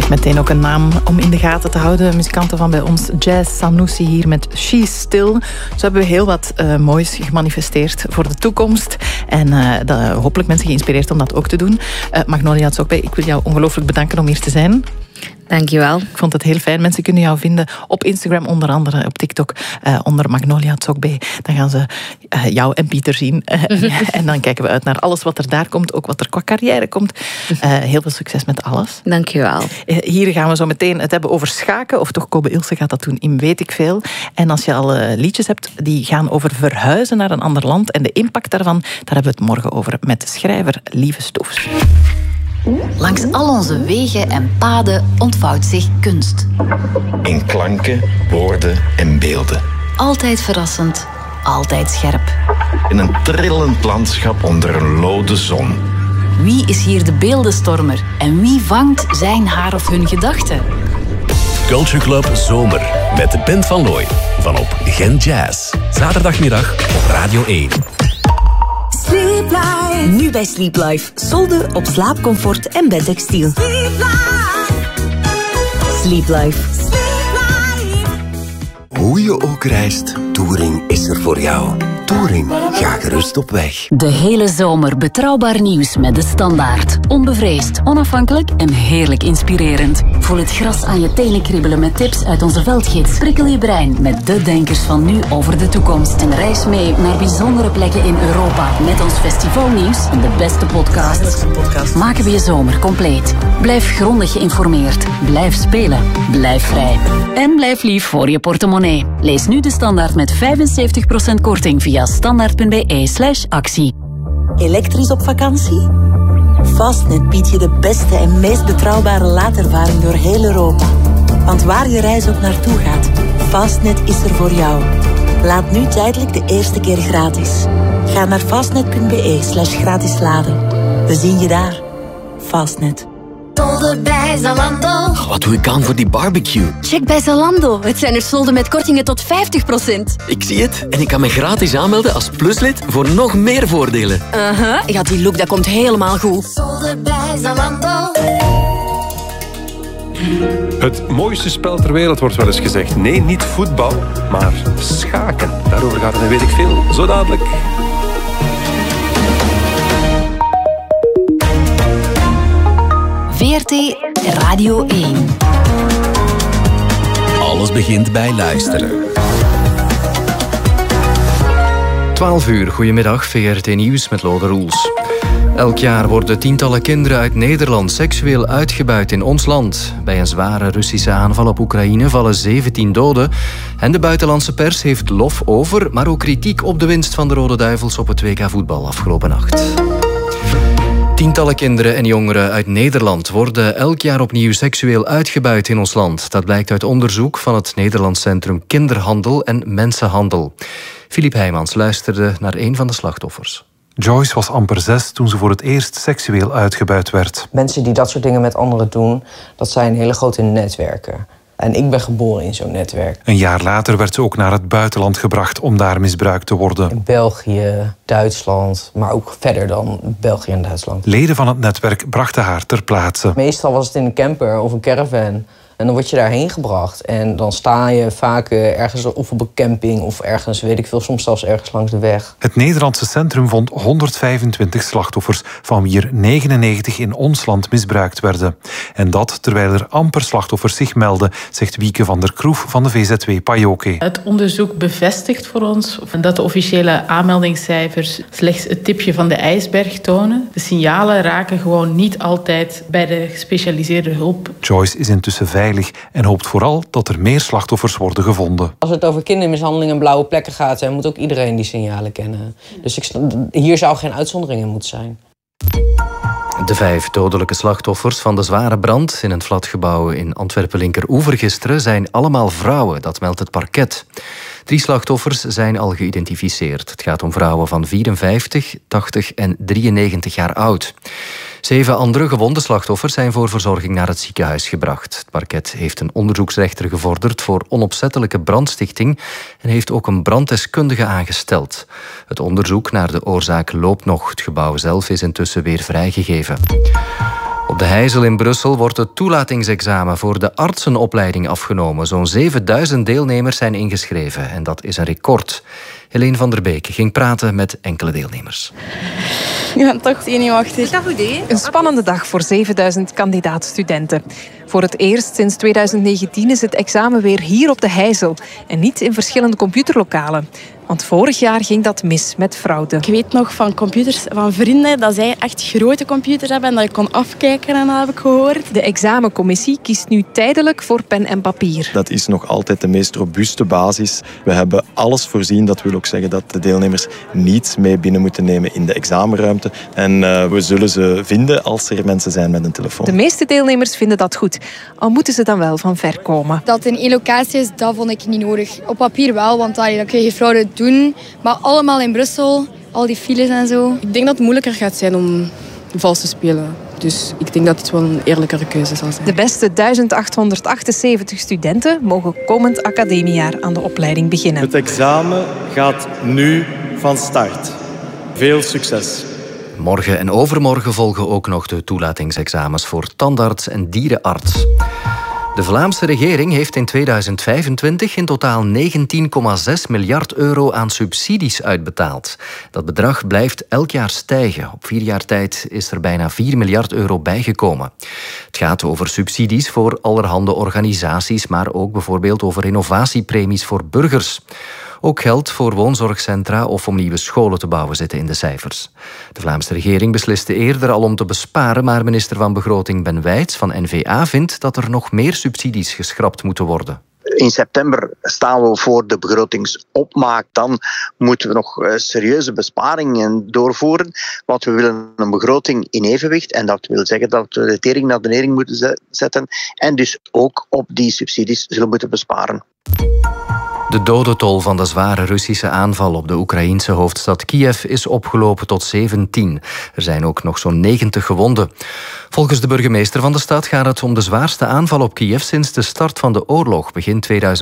Kijk, meteen ook een naam om in de gaten te houden. Muzikanten van bij ons, Jazz Sanusi hier met She's Still. Zo hebben we heel wat moois gemanifesteerd voor de toekomst. En hopelijk mensen geïnspireerd om dat ook te doen. Magnolia Tsogbe, ik wil jou ongelooflijk bedanken om hier te zijn. Dankjewel. Ik vond het heel fijn. Mensen kunnen jou vinden op Instagram, onder andere op TikTok, onder Magnolia Tsogbe. Dan gaan ze jou en Pieter zien. En dan kijken we uit naar alles wat er daar komt, ook wat er qua carrière komt. Heel veel succes met alles. Dankjewel. Hier gaan we zo meteen het hebben over schaken, of toch Kobe Ilse gaat dat doen in Weet ik Veel. En als je al liedjes hebt die gaan over verhuizen naar een ander land en de impact daarvan, daar hebben we het morgen over met schrijver Lieve Stoefs. Langs al onze wegen en paden ontvouwt zich kunst. In klanken, woorden en beelden. Altijd verrassend, altijd scherp. In een trillend landschap onder een lode zon. Wie is hier de beeldenstormer en wie vangt zijn, haar of hun gedachten? Culture Club Zomer met de band van Looy van op Gent Jazz. Zaterdagmiddag op Radio 1. Sleep Life. Nu bij Sleep Life. Solden op slaapcomfort en bedtextiel. Sleep Life. Sleep Life. Hoe je ook reist, Touring is er voor jou. Touring, ga gerust op weg. De hele zomer betrouwbaar nieuws met De Standaard. Onbevreesd, onafhankelijk en heerlijk inspirerend. Voel het gras aan je tenen kriebelen met tips uit onze veldgids. Prikkel je brein met de denkers van nu over de toekomst. En reis mee naar bijzondere plekken in Europa. Met ons festivalnieuws en de beste podcasts. Maken we je zomer compleet. Blijf grondig geïnformeerd. Blijf spelen. Blijf vrij. En blijf lief voor je portemonnee. Lees nu De Standaard met 75% korting via standaard.be/actie. Elektrisch op vakantie? Fastnet biedt je de beste en meest betrouwbare laadervaring door heel Europa. Want waar je reis ook naartoe gaat, Fastnet is er voor jou. Laat nu tijdelijk de eerste keer gratis. Ga naar fastnet.be/gratis laden. We zien je daar. Fastnet. Solden bij Zalando. Wat doe ik aan voor die barbecue? Check bij Zalando. Het zijn er solden met kortingen tot 50%. Ik zie het. En ik kan me gratis aanmelden als pluslid voor nog meer voordelen. Ja, die look dat komt helemaal goed. Solden bij Zalando. Het mooiste spel ter wereld wordt wel eens gezegd. Nee, niet voetbal, maar schaken. Daarover gaat het en weet ik veel. Zo dadelijk. VRT Radio 1. Alles begint bij luisteren. 12 uur, goedemiddag, VRT Nieuws met Lode Roels. Elk jaar worden tientallen kinderen uit Nederland seksueel uitgebuit in ons land. Bij een zware Russische aanval op Oekraïne vallen 17 doden. En de buitenlandse pers heeft lof over, maar ook kritiek op de winst van de Rode Duivels op het WK voetbal afgelopen nacht. Tientallen kinderen en jongeren uit Nederland worden elk jaar opnieuw seksueel uitgebuit in ons land. Dat blijkt uit onderzoek van het Nederlands Centrum Kinderhandel en Mensenhandel. Filip Heijmans luisterde naar een van de slachtoffers. Joyce was amper 6 toen ze voor het eerst seksueel uitgebuit werd. Mensen die dat soort dingen met anderen doen, dat zijn hele grote netwerken. En ik ben geboren in zo'n netwerk. Een jaar later werd ze ook naar het buitenland gebracht om daar misbruikt te worden. In België, Duitsland, maar ook verder dan België en Duitsland. Leden van het netwerk brachten haar ter plaatse. Meestal was het in een camper of een caravan. En dan word je daarheen gebracht. En dan sta je vaak ergens of op een camping of ergens, weet ik veel, soms zelfs ergens langs de weg. Het Nederlandse centrum vond 125 slachtoffers, van wie er 99 in ons land misbruikt werden. En dat terwijl er amper slachtoffers zich melden, zegt Wieke van der Kroef van de VZW Pajoke. Het onderzoek bevestigt voor ons dat de officiële aanmeldingscijfers slechts het tipje van de ijsberg tonen. De signalen raken gewoon niet altijd bij de gespecialiseerde hulp. Joyce is intussen veilig en hoopt vooral dat er meer slachtoffers worden gevonden. Als het over kindermishandeling en blauwe plekken gaat, dan moet ook iedereen die signalen kennen. Dus hier zou geen uitzondering in moeten zijn. De 5 dodelijke slachtoffers van de zware brand in een flatgebouw in Antwerpen-Linkeroever gisteren zijn allemaal vrouwen, dat meldt het parket. 3 slachtoffers zijn al geïdentificeerd. Het gaat om vrouwen van 54, 80 en 93 jaar oud. 7 andere gewonde slachtoffers zijn voor verzorging naar het ziekenhuis gebracht. Het parket heeft een onderzoeksrechter gevorderd voor onopzettelijke brandstichting en heeft ook een branddeskundige aangesteld. Het onderzoek naar de oorzaak loopt nog. Het gebouw zelf is intussen weer vrijgegeven. Op Op de Heijzel in Brussel wordt het toelatingsexamen voor de artsenopleiding afgenomen. Zo'n 7000 deelnemers zijn ingeschreven en dat is een record. Helene van der Beek ging praten met enkele deelnemers. Ja, toch zenuwachtig. Is dat goed, hè? Een spannende dag voor 7000 kandidaat-studenten. Voor het eerst sinds 2019 is het examen weer hier op de Heijzel en niet in verschillende computerlokalen. Want vorig jaar ging dat mis met fraude. Ik weet nog van computers van vrienden dat zij echt grote computers hebben en dat je kon afkijken, en dat heb ik gehoord. De examencommissie kiest nu tijdelijk voor pen en papier. Dat is nog altijd de meest robuuste basis. We hebben alles voorzien. Dat wil ook zeggen dat de deelnemers niets mee binnen moeten nemen in de examenruimte. En we zullen ze vinden als er mensen zijn met een telefoon. De meeste deelnemers vinden dat goed, al moeten ze dan wel van ver komen. Dat het in één locatie is, dat vond ik niet nodig. Op papier wel, want dan kun je fraude doen. Maar allemaal in Brussel, al die files en zo. Ik denk dat het moeilijker gaat zijn om vals te spelen. Dus ik denk dat het wel een eerlijkere keuze zal zijn. De beste 1878 studenten mogen komend academiejaar aan de opleiding beginnen. Het examen gaat nu van start. Veel succes. Morgen en overmorgen volgen ook nog de toelatingsexamens voor tandarts en dierenarts. De Vlaamse regering heeft in 2025 in totaal 19,6 miljard euro aan subsidies uitbetaald. Dat bedrag blijft elk jaar stijgen. Op 4 jaar tijd is er bijna 4 miljard euro bijgekomen. Het gaat over subsidies voor allerhande organisaties, maar ook bijvoorbeeld over innovatiepremies voor burgers. Ook geld voor woonzorgcentra of om nieuwe scholen te bouwen zitten in de cijfers. De Vlaamse regering besliste eerder al om te besparen, maar minister van Begroting Ben Wijts van N-VA vindt dat er nog meer subsidies geschrapt moeten worden. In september staan we voor de begrotingsopmaak. Dan moeten we nog serieuze besparingen doorvoeren. Want we willen een begroting in evenwicht. En dat wil zeggen dat we de tering naar de nering moeten zetten. En dus ook op die subsidies zullen moeten besparen. De dodentol van de zware Russische aanval op de Oekraïense hoofdstad Kiev is opgelopen tot 17. Er zijn ook nog zo'n 90 gewonden. Volgens de burgemeester van de stad gaat het om de zwaarste aanval op Kiev sinds de start van de oorlog, begin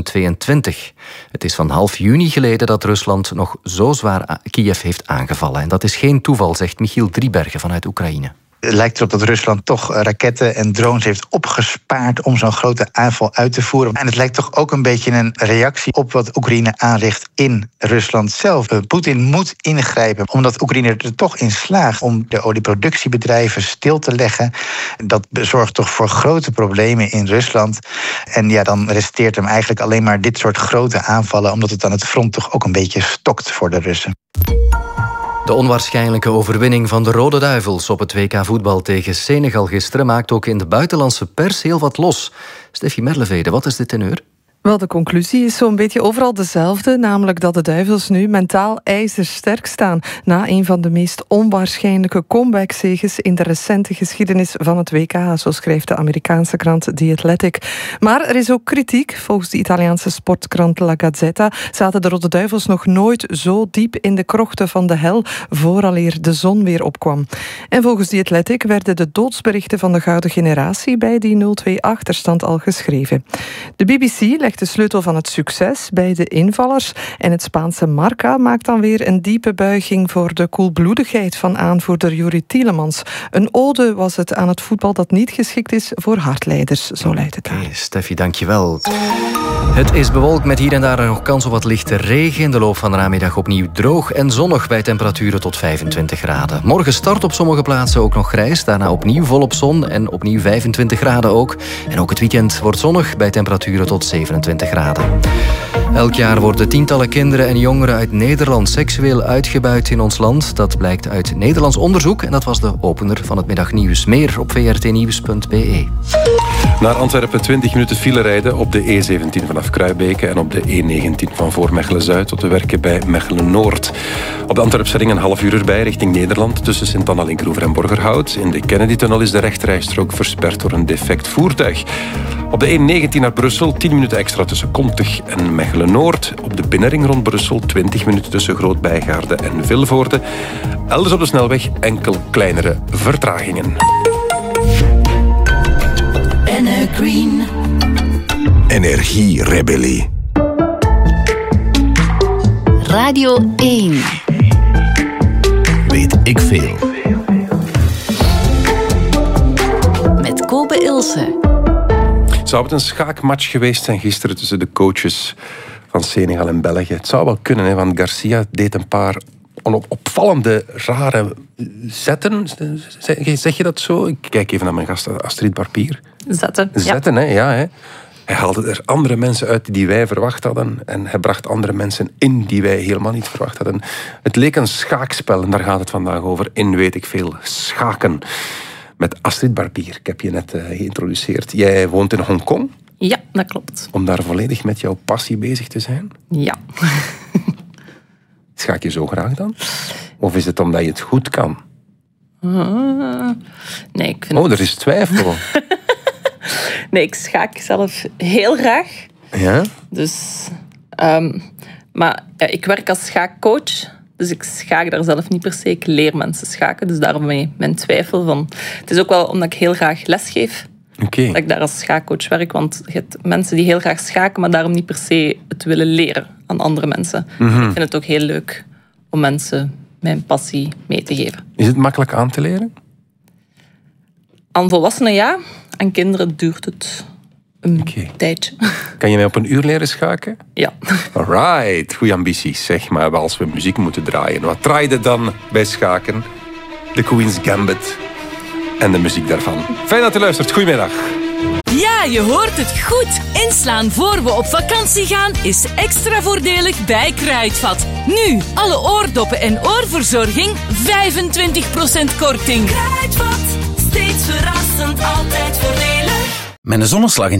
2022. Het is van half juni geleden dat Rusland nog zo zwaar Kiev heeft aangevallen. En dat is geen toeval, zegt Michiel Driebergen vanuit Oekraïne. Het lijkt erop dat Rusland toch raketten en drones heeft opgespaard om zo'n grote aanval uit te voeren. En het lijkt toch ook een beetje een reactie op wat Oekraïne aanricht in Rusland zelf. Poetin moet ingrijpen, omdat Oekraïne er toch in slaagt om de olieproductiebedrijven stil te leggen. Dat zorgt toch voor grote problemen in Rusland. En ja, dan resteert hem eigenlijk alleen maar dit soort grote aanvallen, omdat het aan het front toch ook een beetje stokt voor de Russen. De onwaarschijnlijke overwinning van de Rode Duivels op het WK voetbal tegen Senegal gisteren maakt ook in de buitenlandse pers heel wat los. Steffi Merlevede, wat is de teneur? Wel, de conclusie is zo'n beetje overal dezelfde, namelijk dat de Duivels nu mentaal ijzersterk staan na een van de meest onwaarschijnlijke comeback-zeges in de recente geschiedenis van het WK, zo schrijft de Amerikaanse krant The Athletic. Maar er is ook kritiek. Volgens de Italiaanse sportkrant La Gazzetta zaten de Rode Duivels nog nooit zo diep in de krochten van de hel vooraleer de zon weer opkwam. En volgens The Athletic werden de doodsberichten van de gouden generatie bij die 0-2 achterstand al geschreven. De BBC legt de sleutel van het succes bij de invallers en het Spaanse Marca maakt dan weer een diepe buiging voor de koelbloedigheid van aanvoerder Juri Tielemans. Een ode was het aan het voetbal dat niet geschikt is voor hardleiders, zo luidt het aan. Steffi, dankjewel. Het is bewolkt met hier en daar nog kans op wat lichte regen. In de loop van de namiddag opnieuw droog en zonnig bij temperaturen tot 25 graden. Morgen start op sommige plaatsen ook nog grijs. Daarna opnieuw volop zon en opnieuw 25 graden ook. En ook het weekend wordt zonnig bij temperaturen tot 27 graden. Elk jaar worden tientallen kinderen en jongeren uit Nederland seksueel uitgebuit in ons land. Dat blijkt uit Nederlands onderzoek en dat was de opener van het middagnieuws. Meer op vrtnieuws.be. Naar Antwerpen 20 minuten file rijden op de E17 vanaf Kruibeke en op de E19 van voor Mechelen-Zuid tot de werken bij Mechelen-Noord. Op de Antwerpse ring een half uur erbij richting Nederland tussen Sint-Anna-Linkroever en Borgerhout. In de Kennedy-tunnel is de rechterrijstrook versperd door een defect voertuig. Op de E19 naar Brussel 10 minuten extra tussen Kontig en Mechelen-Noord. Op de binnenring rond Brussel 20 minuten tussen Groot-Bijgaarde en Vilvoorde. Elders op de snelweg enkel kleinere vertragingen. Green. Energierebellie. Radio 1. Weet ik veel. Lieve Ilse. Zou het een schaakmatch geweest zijn gisteren tussen de coaches van Senegal en België? Het zou wel kunnen, hè, want Garcia deed een paar opvallende, rare zetten. Zeg je dat zo? Ik kijk even naar mijn gast Astrid Barbier. Zetten, ja. Hè? Hij haalde er andere mensen uit die wij verwacht hadden. En hij bracht andere mensen in die wij helemaal niet verwacht hadden. Het leek een schaakspel en daar gaat het vandaag over. In weet ik veel, schaken. Met Astrid Barbier. Ik heb je net geïntroduceerd. Jij woont in Hongkong. Ja, dat klopt. Om daar volledig met jouw passie bezig te zijn? Ja. Schaak je zo graag dan? Of is het omdat je het goed kan? Nee, ik vind... er is twijfel. Nee, ik schaak zelf heel graag. Ja? Dus... maar ja, ik werk als schaakcoach. Dus ik schaak daar zelf niet per se. Ik leer mensen schaken. Dus daarom mijn twijfel van... Het is ook wel omdat ik heel graag lesgeef. Okay. Dat ik daar als schaakcoach werk. Want je hebt mensen die heel graag schaken, maar daarom niet per se het willen leren aan andere mensen. Ik vind het ook heel leuk om mensen mijn passie mee te geven. Is het makkelijk aan te leren? Aan volwassenen ja. Aan kinderen duurt het een tijdje. Kan je mij op een uur leren schaken? Ja. Alright, goede ambities, zeg maar. Als we muziek moeten draaien. Wat draaide dan bij schaken? De Queen's Gambit en de muziek daarvan. Fijn dat u luistert. Goedemiddag. Ja, je hoort het goed. Inslaan voor we op vakantie gaan is extra voordelig bij Kruidvat. Nu, alle oordoppen en oorverzorging 25% korting. Kruidvat, steeds verrassend, altijd voordelig. Met een zonneslag in